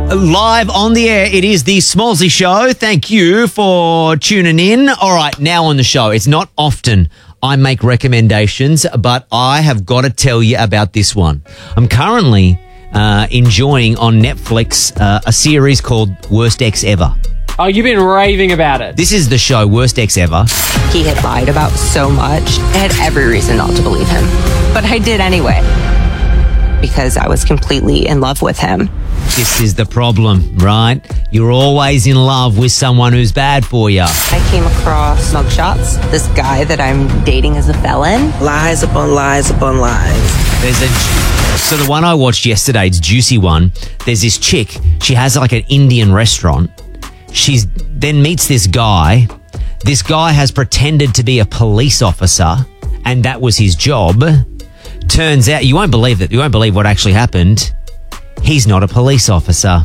Live on the air, it is the Smallsy Show. Thank you for tuning in. All right, now on the show, it's not often I make recommendations, but I have got to tell you about this one. I'm currently enjoying on Netflix a series called Worst Ex Ever. Oh, you've been raving about it. This is the show, Worst Ex Ever. He had lied about so much. I had every reason not to believe him. But I did anyway. Because I was completely in love with him. This is the problem, right? You're always in love with someone who's bad for you. I came across mugshots. This guy that I'm dating is a felon. Lies upon lies upon lies. So the one I watched yesterday, it's Juicy One. There's this chick. She has like an Indian restaurant. She then meets this guy. This guy has pretended to be a police officer, and that was his job. Turns out, you won't believe it. You won't believe what actually happened. He's not a police officer.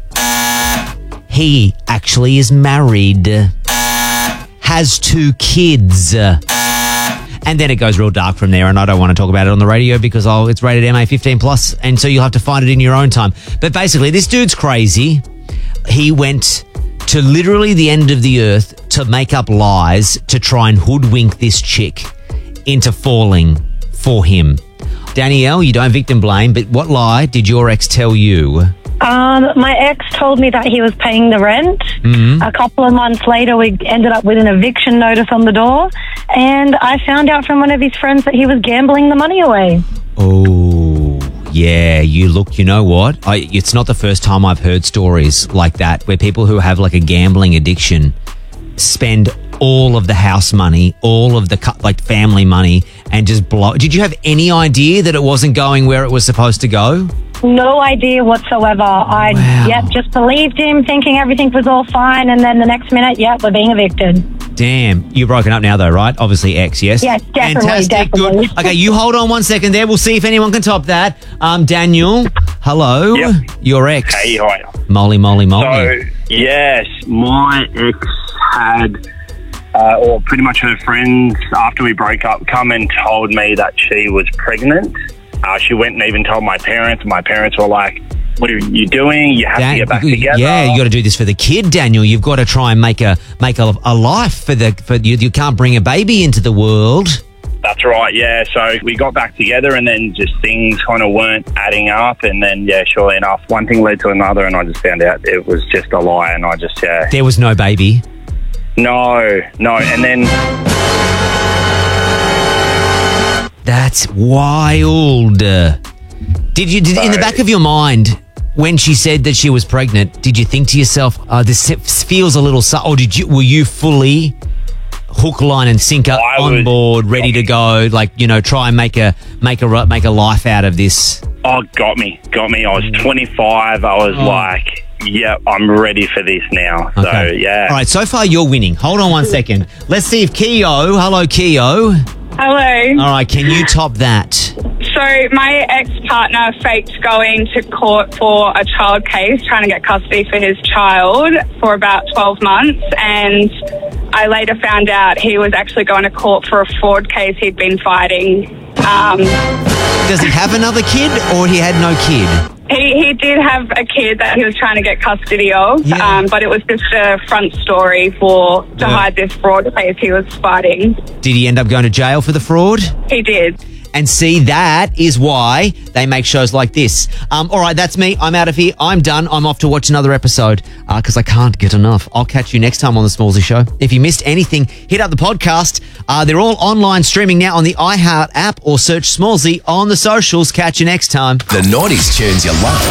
He actually is married. Has 2 kids. And then it goes real dark from there, and I don't want to talk about it on the radio because it's rated MA 15+, and so you'll have to find it in your own time. But basically, this dude's crazy. He went to literally the end of the earth to make up lies to try and hoodwink this chick into falling for him. Danielle, you don't victim blame, but what lie did your ex tell you? My ex told me that he was paying the rent. Mm-hmm. A couple of months later, we ended up with an eviction notice on the door, and I found out from one of his friends that he was gambling the money away. Oh, yeah. You know what? It's not the first time I've heard stories like that where people who have like a gambling addiction spend all of the house money, all of the family money, and just blow. Did you have any idea that it wasn't going where it was supposed to go? No idea whatsoever. I just believed him, thinking everything was all fine, and then the next minute, we're being evicted. Damn. You're broken up now though, right? Obviously ex, yes? Yes, definitely. Fantastic, definitely. good. Okay, you hold on 1 second there. We'll see if anyone can top that. Daniel, hello. Yep. Your ex. Hey, hi. Molly. So, yes, my ex had, or pretty much her friends, after we broke up, come and told me that she was pregnant. She went and even told my parents. My parents were like, what are you doing? You have to get back together. Yeah, you got to do this for the kid, Daniel. You've got to try and make a life for you. You can't bring a baby into the world. That's right, yeah. So we got back together, and then just things kind of weren't adding up. And then, surely enough, one thing led to another, and I just found out it was just a lie. And I just, There was no baby? No. And then... That's wild. Did in the back of your mind, when she said that she was pregnant, did you think to yourself, this feels a little... Or were you fully hook, line and sinker on board, ready to go, try and make a life out of this? Oh, got me. I was 25. I was like, I'm ready for this now. Okay. So, yeah. All right, so far you're winning. Hold on 1 second. Let's see if hello, Keo. Hello. All right, can you top that? So my ex-partner faked going to court for a child case, trying to get custody for his child for about 12 months. And I later found out he was actually going to court for a fraud case he'd been fighting. Does he have another kid or he had no kid? He did have a kid that he was trying to get custody of, but it was just a front story to hide this fraud case he was fighting. Did he end up going to jail for the fraud? He did. And see, that is why they make shows like this. All right, that's me. I'm out of here. I'm done. I'm off to watch another episode because I can't get enough. I'll catch you next time on The Smallsy Show. If you missed anything, hit up the podcast. They're all online streaming now on the iHeart app or search Smallsy on the socials. Catch you next time. The 90s tunes you love